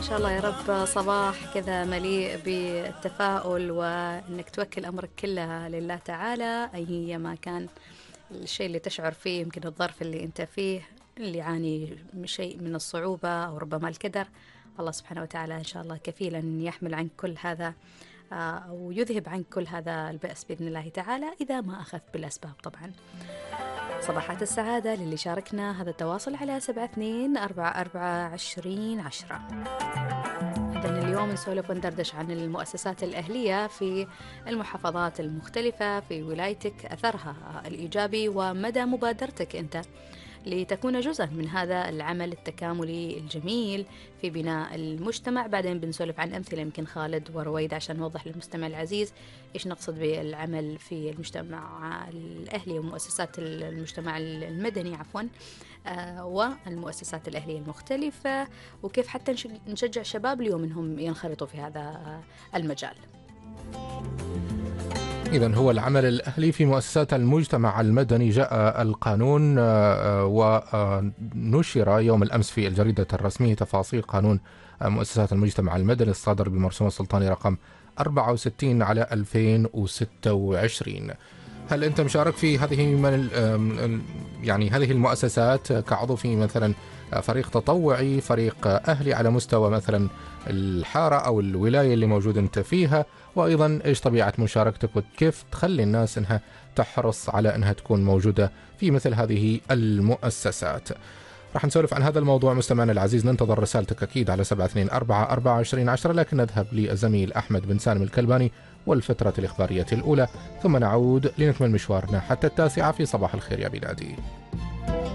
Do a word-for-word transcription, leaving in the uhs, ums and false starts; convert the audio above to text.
شاء الله يا رب صباح كذا مليء بالتفاؤل، وانك توكل امرك كله لله تعالى ايما كان الشيء اللي تشعر فيه، يمكن الظرف اللي انت فيه اللي يعاني من شيء من الصعوبة او ربما الكدر. الله سبحانه وتعالى ان شاء الله كفيل ان يحمل عنك كل هذا، آه، او يذهب عنك كل هذا البأس باذن الله تعالى، اذا ما اخذت بالاسباب طبعا. صباحات السعادة للي شاركنا هذا التواصل على سبعة اثنين أربعة أربعة عشرين عشرة. إذن اليوم نسولف وندردش عن المؤسسات الأهلية في المحافظات المختلفة في ولايتك، أثرها الإيجابي ومدى مبادرتك أنت لتكون جزءا من هذا العمل التكاملي الجميل في بناء المجتمع. بعدين بنسولف عن أمثلة، يمكن خالد ورويد، عشان نوضح للمستمع العزيز إيش نقصد بالعمل في المجتمع الأهلي ومؤسسات المجتمع المدني عفوا، آه والمؤسسات الأهلية المختلفة، وكيف حتى نشجع شباب اليوم إنهم ينخرطوا في هذا المجال. إذن هو العمل الأهلي في مؤسسات المجتمع المدني. جاء القانون ونشر يوم الأمس في الجريدة الرسمية تفاصيل قانون مؤسسات المجتمع المدني الصادر بالمرسوم السلطاني رقم أربعة وستين على ألفين وستة وعشرين. هل أنت مشارك في هذه من يعني هذه المؤسسات كعضو في مثلا فريق تطوعي، فريق أهلي على مستوى مثلا الحارة أو الولاية اللي موجود أنت فيها؟ وأيضا إيش طبيعة مشاركتك وكيف تخلي الناس أنها تحرص على أنها تكون موجودة في مثل هذه المؤسسات؟ راح نسولف عن هذا الموضوع مستمعنا العزيز. ننتظر رسالتك أكيد على سبعة اثنين أربعة أربعة عشرين عشرة، لكن نذهب للزميل أحمد بن سالم الكلباني والفترة الإخبارية الأولى، ثم نعود لنكمل مشوارنا حتى التاسعة في صباح الخير يا بلادي.